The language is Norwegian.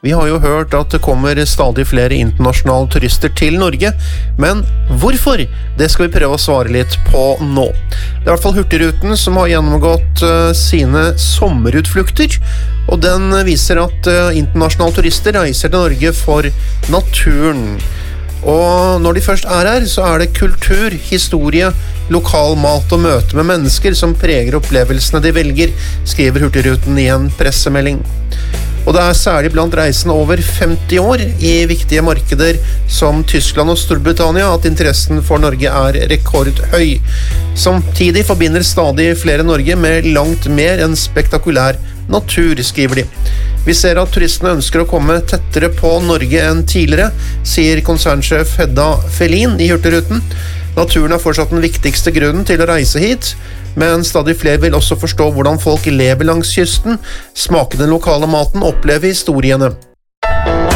Vi har jo hørt at det kommer stadig flere internasjonale turister til Norge, men hvorfor? Det skal vi prøve å svare litt på nå. Det er i hvert fall Hurtigruten som har gjennomgått sine sommerutflukter, og den viser at internasjonale turister reiser til Norge for naturen. Og når de først er her, så er det kultur, historie, lokal mat og møte med mennesker som preger opplevelsene de velger, skriver Hurtigruten i en pressemelding. Og det er særlig blant reisende over 50 år i viktige markeder som Tyskland og Storbritannia at interessen for Norge er rekordhøy. Samtidig forbinder stadig flere Norge med langt mer enn spektakulær natur, skriver de. Vi ser at turistene ønsker å komme tettere på Norge enn tidligere, sier konsernsjef Hedda Felin i Hurtigruten. Naturen er fortsatt den viktigste grunnen til å reise hit, men stadig flere vil også forstå hvordan folk lever langs kysten, smake den lokale maten og oppleve historiene.